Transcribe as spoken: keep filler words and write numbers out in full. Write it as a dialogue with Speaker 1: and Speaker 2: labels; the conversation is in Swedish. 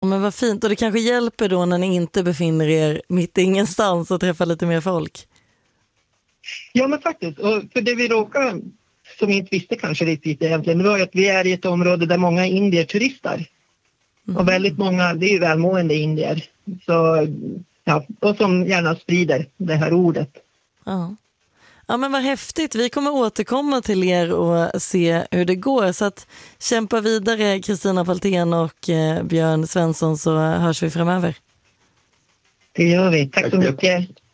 Speaker 1: Men vad fint. Och det kanske hjälper då när ni inte befinner er mitt i ingenstans och träffar lite mer folk.
Speaker 2: Ja, men faktiskt. Och för det vi råkar, som vi inte visste kanske riktigt egentligen, det var att vi är i ett område där många indier turistar. Mm. Och väldigt många, det är ju välmående indier. Så, ja, och som gärna sprider det här ordet.
Speaker 1: Ja. Ja, men vad häftigt. Vi kommer återkomma till er och se hur det går. Så att kämpa vidare, Kristina Faltén och eh, Björn Svensson, så hörs vi framöver.
Speaker 2: Det gör vi. Tack så mycket.